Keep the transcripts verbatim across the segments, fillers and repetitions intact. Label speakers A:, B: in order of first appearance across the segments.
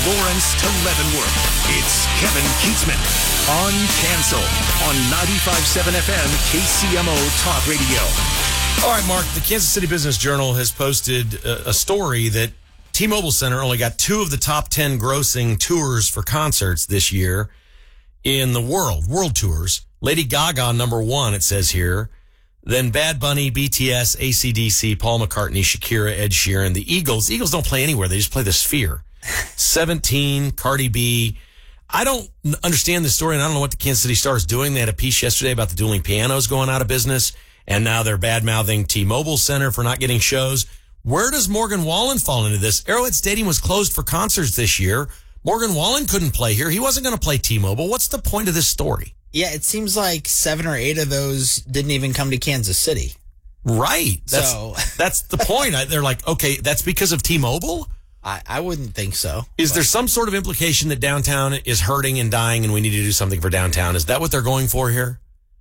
A: Lawrence to Leavenworth, it's Kevin Keatsman on Cancel on ninety-five point seven F M K C M O Talk Radio.
B: All right, Mark, the Kansas City Business Journal has posted a, a story that T-Mobile Center only got two of the top ten grossing tours for concerts this year in the world, world tours. Lady Gaga, number one, it says here. Then Bad Bunny, B T S, A C D C, Paul McCartney, Shakira, Ed Sheeran, the Eagles. The Eagles don't play anywhere. They just play the Sphere. seventeen, Cardi B. I don't understand the story, and I don't know what the Kansas City Star is doing. They had a piece yesterday about the dueling pianos going out of business, and now they're bad-mouthing T-Mobile Center for not getting shows. Where does Morgan Wallen fall into this? Arrowhead Stadium was closed for concerts this year. Morgan Wallen couldn't play here. He wasn't going to play T-Mobile. What's the point of this story?
C: Yeah, it seems like seven or eight of those didn't even come to Kansas City.
B: Right. That's,
C: so
B: that's the point. They're like, okay, that's because of T-Mobile?
C: I, I wouldn't think so.
B: Is
C: but.
B: there some sort of implication that downtown is hurting and dying and we need to do something for downtown? Is that what they're going for here?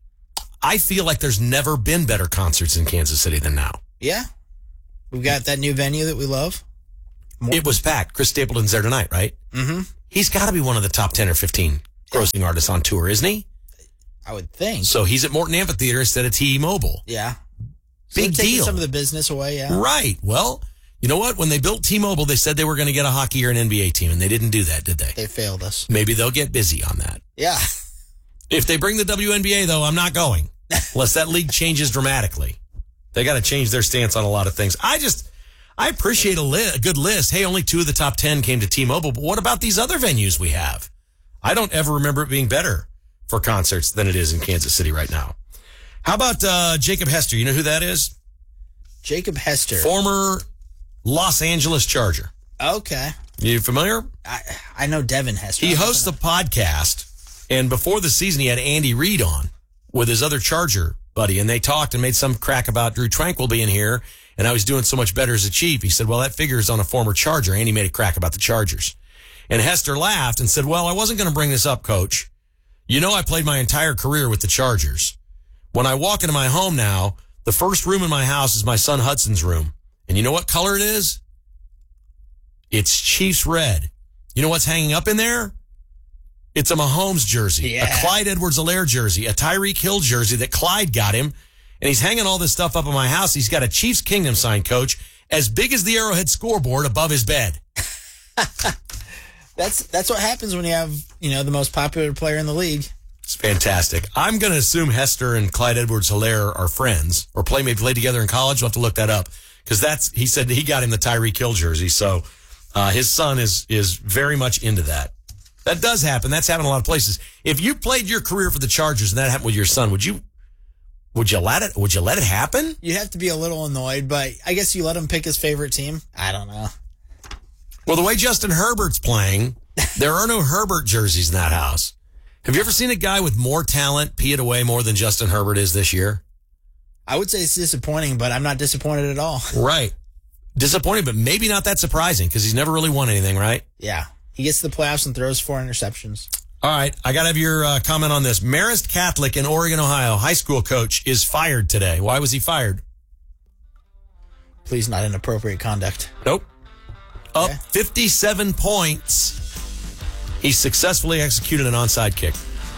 B: I feel like there's never been better concerts in Kansas City than now.
C: Yeah. We've got that new venue that we love.
B: More- it was packed. Chris Stapleton's there tonight, right?
C: Mm-hmm.
B: He's got to be one of the top ten or fifteen grossing yeah. artists on tour, isn't he?
C: I would think.
B: So he's at Morton Amphitheater instead of T-Mobile.
C: Yeah. So
B: Big deal.
C: Some of the business away, yeah.
B: Right. Well, you know what? When they built T-Mobile, they said they were going to get a hockey or an N B A team, and they didn't do that, did they?
C: They failed us.
B: Maybe they'll get busy on that.
C: Yeah.
B: If they bring the W N B A, though, I'm not going. Unless that league changes dramatically. They got to change their stance on a lot of things. I just, I appreciate a, li- a good list. Hey, only two of the top ten came to T-Mobile, but what about these other venues we have? I don't ever remember it being better for concerts than it is in Kansas City right now. How about uh, Jacob Hester? You know who that is?
C: Jacob Hester.
B: Former Los Angeles Charger.
C: Okay.
B: You familiar?
C: I I know Devin Hester.
B: He hosts a podcast, and before the season, he had Andy Reid on with his other Charger buddy, and they talked and made some crack about Drew Tranquill being here and how he's doing so much better as a Chief. He said, well, that figures on a former Charger. Andy made a crack about the Chargers. And Hester laughed and said, well, I wasn't going to bring this up, Coach. You know I played my entire career with the Chargers. When I walk into my home now, the first room in my house is my son Hudson's room. And you know what color it is? It's Chiefs red. You know what's hanging up in there? It's a Mahomes jersey,
C: yeah.
B: a Clyde Edwards-Helaire jersey, a Tyreek Hill jersey that Clyde got him. And he's hanging all this stuff up in my house. He's got a Chiefs Kingdom sign, Coach, as big as the Arrowhead scoreboard above his bed.
C: That's that's what happens when you have, you know, the most popular player in the league.
B: It's fantastic. I'm going to assume Hester and Clyde Edwards-Helaire are friends or play maybe played together in college. We'll have to look that up because that's he said he got him the Tyreek Hill jersey. So uh, his son is is very much into that. That does happen. That's happened in a lot of places. If you played your career for the Chargers and that happened with your son, would you would you let it would you let it happen?
C: You'd have to be a little annoyed, but I guess you let him pick his favorite team. I don't know.
B: Well, the way Justin Herbert's playing, there are no Herbert jerseys in that house. Have you ever seen a guy with more talent pee it away more than Justin Herbert is this year?
C: I would say it's disappointing, but I'm not disappointed at all.
B: Right. Disappointing, but maybe not that surprising because he's never really won anything, right?
C: Yeah. He gets to the playoffs and throws four interceptions.
B: All right. I got to have your uh, comment on this. Marist Catholic in Oregon, Ohio, high school coach is fired today. Why was he fired?
C: Please, not inappropriate conduct.
B: Nope. Up
C: okay.
B: fifty-seven points. He successfully executed an onside kick.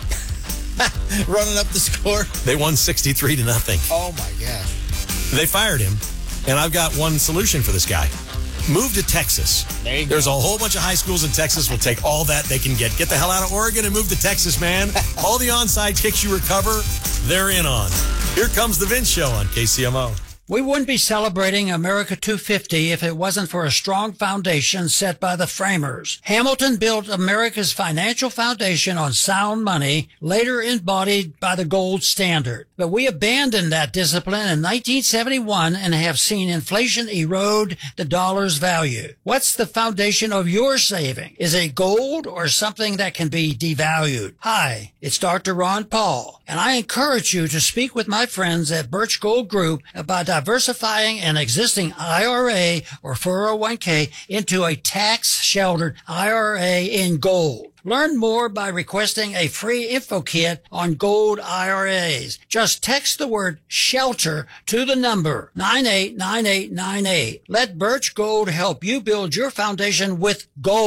C: Running up the score.
B: They won sixty-three to nothing.
C: Oh, my gosh.
B: They fired him, and I've got one solution for this guy. Move to Texas.
C: There you
B: There's
C: go.
B: a whole bunch of high schools in Texas will take all that they can get. Get the hell out of Oregon and move to Texas, man. All the onside kicks you recover, they're in on. Here comes the Vince Show on K C M O.
D: We wouldn't be celebrating America two fifty if it wasn't for a strong foundation set by the framers. Hamilton built America's financial foundation on sound money, later embodied by the gold standard. But we abandoned that discipline in nineteen seventy-one and have seen inflation erode the dollar's value. What's the foundation of your saving? Is it gold or something that can be devalued? Hi, it's Doctor Ron Paul, and I encourage you to speak with my friends at Birch Gold Group about diversifying an existing I R A or four oh one k into a tax-sheltered I R A in gold. Learn more by requesting a free info kit on gold I R As. Just text the word SHELTER to the number nine eight nine eight nine eight. Let Birch Gold help you build your foundation with gold.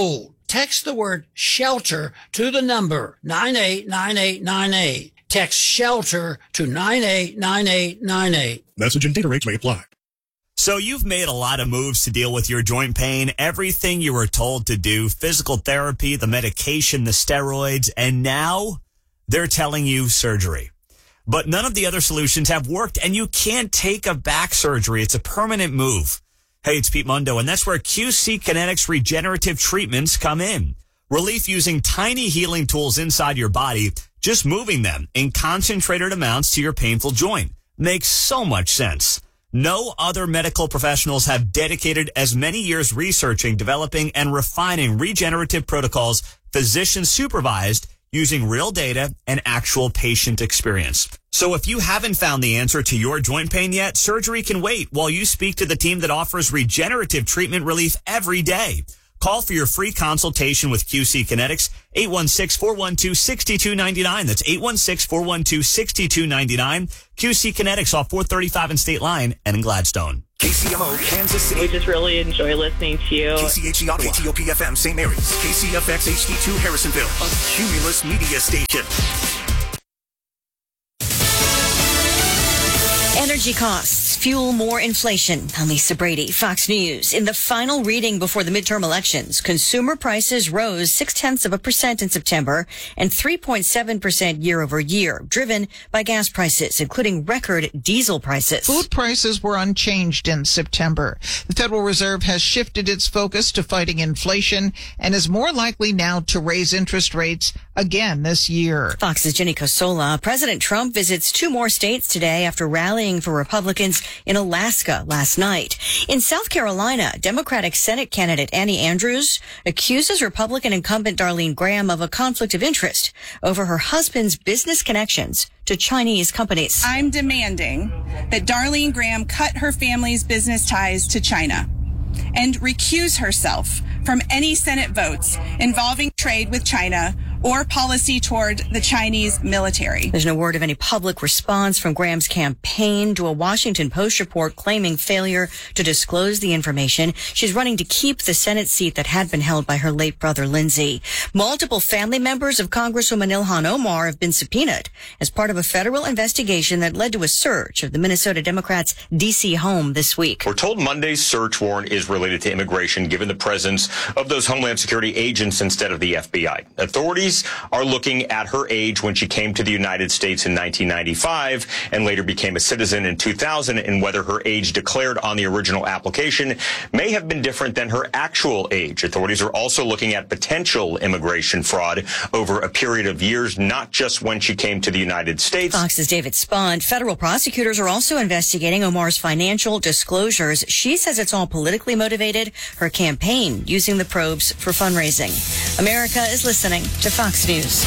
D: text the word shelter to the number nine eight nine eight nine eight. Text shelter to nine eight nine eight nine eight.
A: Message and data rates may apply.
E: So you've made a lot of moves to deal with your joint pain, everything you were told to do, physical therapy, the medication, the steroids, and now they're telling you surgery. But none of the other solutions have worked, and you can't take a back surgery. It's a permanent move. Hey, it's Pete Mundo, and that's where Q C Kinetics regenerative treatments come in. Relief using tiny healing tools inside your body, just moving them in concentrated amounts to your painful joint. Makes so much sense. No other medical professionals have dedicated as many years researching, developing, and refining regenerative protocols physician supervised using real data and actual patient experience. So if you haven't found the answer to your joint pain yet, surgery can wait while you speak to the team that offers regenerative treatment relief every day. Call for your free consultation with Q C Kinetics, eight one six, four one two, six two nine nine. That's eight one six, four one two, six two nine nine. Q C Kinetics off four thirty-five in State Line and in Gladstone.
A: K C M O, Kansas City.
F: We just really enjoy listening to you.
A: K C H E Ottawa. K T O P F M, Saint Mary's. K C F X H D two, Harrisonville. A Cumulus media station.
G: Energy costs fuel more inflation. I'm Lisa Brady, Fox News. In the final reading before the midterm elections, consumer prices rose six-tenths of a percent in September and three point seven percent year over year, driven by gas prices, including record diesel prices.
H: Food prices were unchanged in September. The Federal Reserve has shifted its focus to fighting inflation and is more likely now to raise interest rates again this year.
G: Fox's Jenny Cosola. President Trump visits two more states today after rallying for Republicans in Alaska last night. In South Carolina, Democratic Senate candidate Annie Andrews accuses Republican incumbent Darlene Graham of a conflict of interest over her husband's business connections to Chinese companies.
I: I'm demanding that Darlene Graham cut her family's business ties to China and recuse herself from any Senate votes involving trade with China or policy toward the Chinese military.
G: There's no word of any public response from Graham's campaign to a Washington Post report claiming failure to disclose the information. She's running to keep the Senate seat that had been held by her late brother, Lindsey. Multiple family members of Congresswoman Ilhan Omar have been subpoenaed as part of a federal investigation that led to a search of the Minnesota Democrats' D C home this week.
J: We're told Monday's search warrant is related to immigration, given the presence of those Homeland Security agents instead of the F B I. Authorities are looking at her age when she came to the United States in nineteen ninety-five and later became a citizen in two thousand, and whether her age declared on the original application may have been different than her actual age. Authorities are also looking at potential immigration fraud over a period of years, not just when she came to the United States.
G: Fox's David Spond. Federal prosecutors are also investigating Omar's financial disclosures. She says it's all politically motivated. Her campaign using the probes for fundraising. America is listening to Fox News.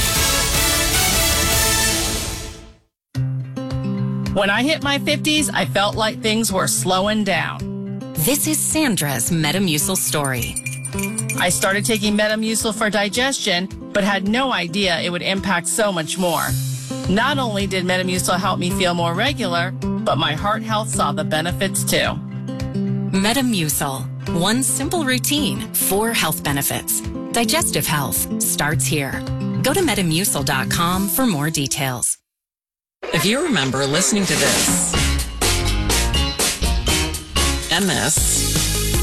K: When I hit my fifties, I felt like things were slowing down.
L: This is Sandra's Metamucil story.
K: I started taking Metamucil for digestion, but had no idea it would impact so much more. Not only did Metamucil help me feel more regular, but my heart health saw the benefits too.
L: Metamucil. One simple routine, four health benefits. Digestive health starts here. Go to metamucil dot com for more details.
M: If you remember listening to this and this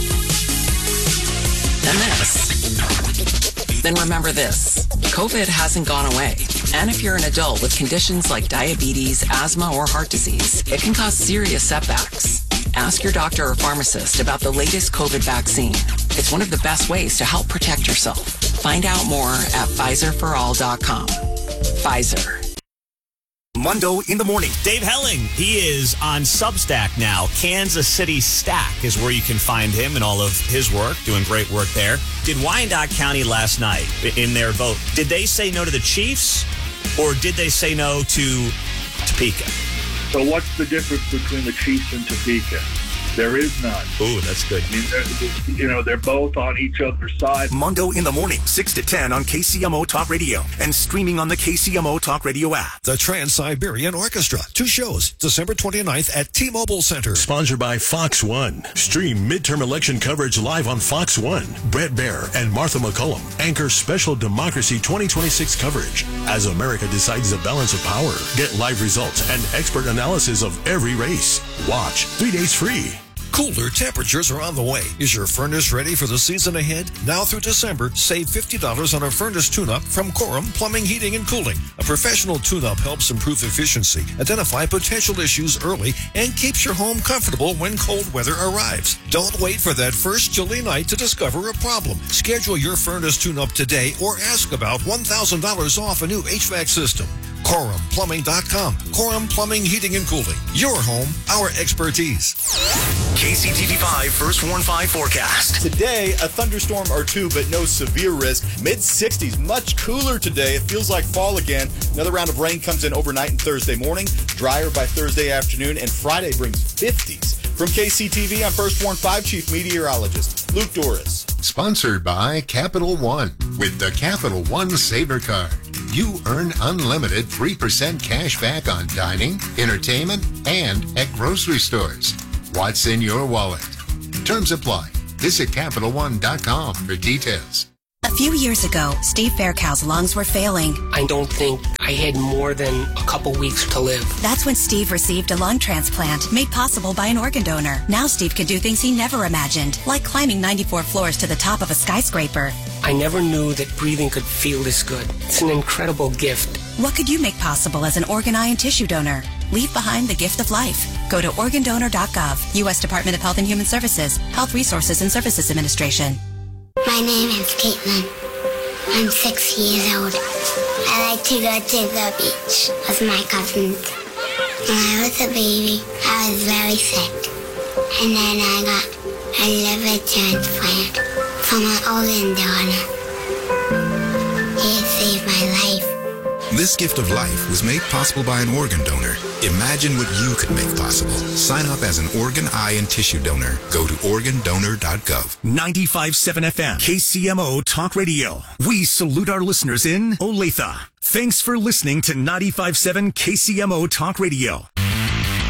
M: and this, then remember this. COVID hasn't gone away. And if you're an adult with conditions like diabetes, asthma, or heart disease, it can cause serious setbacks. Ask your doctor or pharmacist about the latest COVID vaccine. It's one of the best ways to help protect yourself. Find out more at Pfizer for all dot com. Pfizer.
A: Mundo in the morning.
E: Dave Helling, he is on Substack now. Kansas City Stack is where you can find him and all of his work, doing great work there. Did Wyandotte County last night in their vote, did they say no to the Chiefs or did they say no to Topeka?
N: So what's the difference between the Chiefs and Topeka? There is none.
B: Ooh, that's good.
N: I mean, they're, you know, they're both on each other's side.
A: Mondo in the morning, six to ten on K C M O Talk Radio and streaming on the K C M O Talk Radio app.
O: The Trans-Siberian Orchestra. Two shows, December twenty-ninth at T-Mobile Center.
P: Sponsored by Fox One. Stream midterm election coverage live on Fox One. Brett Baer and Martha McCullum anchor special Democracy twenty twenty-six coverage as America decides the balance of power. Get live results and expert analysis of every race. Watch three days free.
O: Cooler temperatures are on the way. Is your furnace ready for the season ahead? Now through December, save fifty dollars on a furnace tune-up from Corum Plumbing, Heating, and Cooling. A professional tune-up helps improve efficiency, identify potential issues early, and keeps your home comfortable when cold weather arrives. Don't wait for that first chilly night to discover a problem. Schedule your furnace tune-up today or ask about one thousand dollars off a new H V A C system. Corum Plumbing dot com. Corum Plumbing, Heating, and Cooling. Your home, our expertise.
A: K C T V five First Warn five forecast.
Q: Today, a thunderstorm or two, but no severe risk. mid sixties, much cooler today. It feels like fall again. Another round of rain comes in overnight and Thursday morning. Drier by Thursday afternoon, and Friday brings fifties. From K C T V, I'm First Warn five Chief Meteorologist Luke Doris.
R: Sponsored by Capital One. With the Capital One Saver Card, you earn unlimited three percent cash back on dining, entertainment, and at grocery stores. What's in your wallet? Terms apply. Visit Capital One dot com for details.
S: A few years ago, Steve Faircow's lungs were failing.
T: I don't think I had more than a couple weeks to live.
S: That's when Steve received a lung transplant made possible by an organ donor. Now Steve can do things he never imagined, like climbing ninety-four floors to the top of a skyscraper.
T: I never knew that breathing could feel this good. It's an incredible gift.
S: What could you make possible as an organ, eye, and tissue donor? Leave behind the gift of life. Go to organ donor dot gov, U S Department of Health and Human Services, Health Resources and Services Administration.
U: My name is Caitlin. I'm six years old. I like to go to the beach with my cousins. When I was a baby, I was very sick. And then I got a liver transplant from an organ donor. He saved my life.
V: This gift of life was made possible by an organ donor. Imagine what you could make possible. Sign up as an organ, eye, and tissue donor. Go to organ donor dot gov.
A: ninety-five point seven F M, K C M O Talk Radio. We salute our listeners in Olathe. Thanks for listening to ninety-five point seven K C M O Talk Radio.